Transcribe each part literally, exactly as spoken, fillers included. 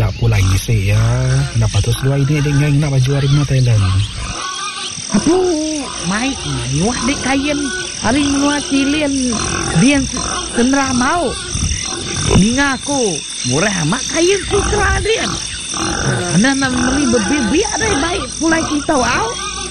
tak pula isi ya. Kenapa tu seluar ini dengan nak baju harimau Thailand? Aduh, mai wah dek kain harimau cilin dia senra mau. Ningaku murah mak kain sutra dia. Ana nak beli bebi ada baik pula kita wow.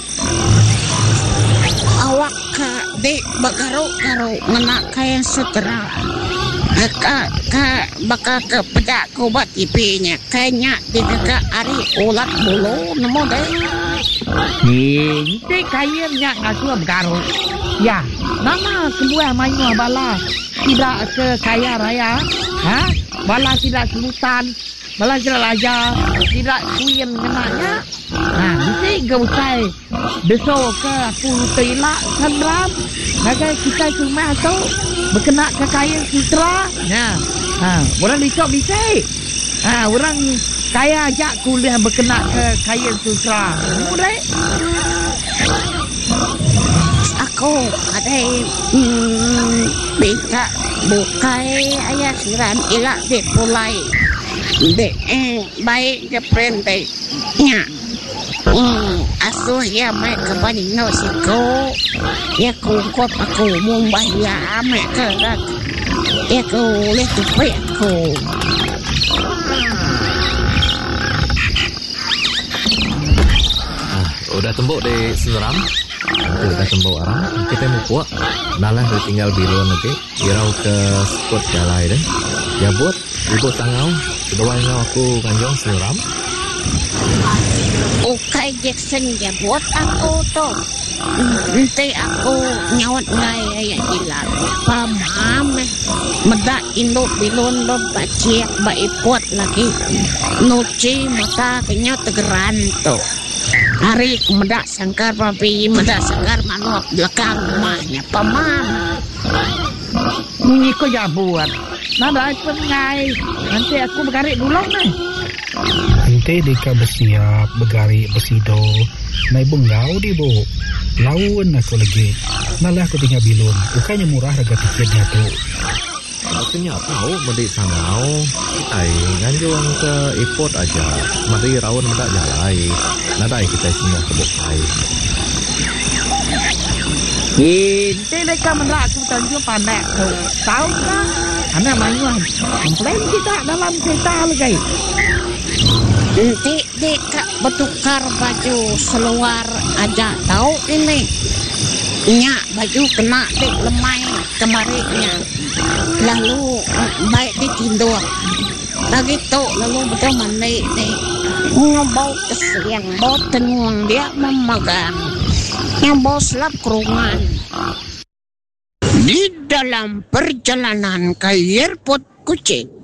Awak ka dek bagaro-garo ngena kain sutra. Ka ka baka ke pedak ko bat ipinya kayaknya digaga ari ulat bulu nemu deh. Ni dek kain nya ngasuh bagaro. Ya, nama sebuah mainnya bala tidak ke kaya raya, ha? Bala tidak sultan, bala tidak raja, tidak kuyen kenanya. Nah, bisa ke usai besok ke puluh telak sandram. Naga kita cuma tu berkena kekayaan sutra. Nah, ha, orang dicok bisa. Ha, orang kaya ajak kuliah berkena kekayaan sutra. Mudah. Aku ada hmm, bisa bukai ayat siram ilak de pulai de eh, baik ke prente nya hmm, asuh ya mai ke banino siko ya ku kop aku mumbai ya mai ke rak ya ku leh tu pe aku ah, udah tembok di Seneram. Nanti kita tembok arah kita mau buat nalah dia tinggal biru nanti irau ke spot jalai deh ya buat ibu tangau kedua ngau aku kanjong Seneram. Okay Jackson ya buat aku tu nanti aku nyawat ngai ayat hilang pamam medak induk bilun lo baciak baipot lagi nuci mata kenya tegeran tu. Hari medak sangkar papi medak sangkar manuk belakang rumahnya paman. Ini kau ya buat. Nada pengai. Nanti aku bergarik dulu nih. Nanti deka bersiap bergarik bersido. Nai bengau di bu. Lawan aku lagi. Nalah aku tinggal bilun. Bukannya murah harga tiketnya tu. Maksudnya tahu medik sangau. Ai nganjuang ke ipot aja. Mari raun medak jalai. Nadai kita semua kebukai. Ini mereka menak aku tunjuk panek tu. Tahu kan? Anak mainan. Komplain kita dalam cerita lagi. Nanti deka bertukar baju seluar aja tahu ini. Nya baju kena dek lemai kemarinnya. Lalu baik ditinduk. Lagi tu lalu betul mandi ni. Ngobau kesiang bau tenung dia memegang. Yang bau selap kerungan. Di dalam perjalanan ke airport Kuching